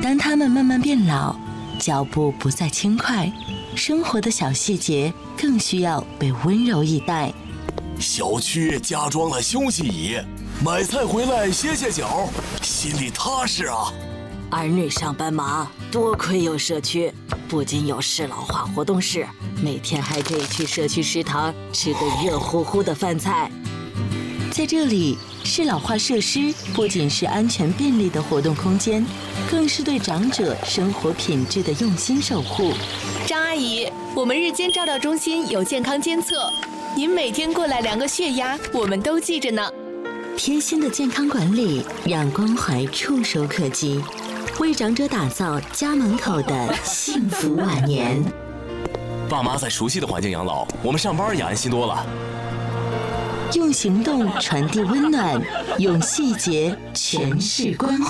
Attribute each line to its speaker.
Speaker 1: 当他们慢慢变老，脚步不再轻快，生活的小细节更需要被温柔以待。
Speaker 2: 小区加装了休息椅，买菜回来歇歇脚，心里踏实啊。
Speaker 3: 儿女上班忙，多亏有社区，不仅有适老化活动室，每天还可以去社区食堂吃个热乎乎的饭菜。
Speaker 1: 在这里，适老化设施不仅是安全便利的活动空间，更是对长者生活品质的用心守护。
Speaker 4: 张阿姨，我们日间照料中心有健康监测，您每天过来量个血压，我们都记着呢。
Speaker 1: 贴心的健康管理，让关怀触手可及，为长者打造家门口的幸福晚年。
Speaker 2: 爸妈在熟悉的环境养老，我们上班也安心多了。
Speaker 1: 用行动传递温暖，用细节诠释关怀。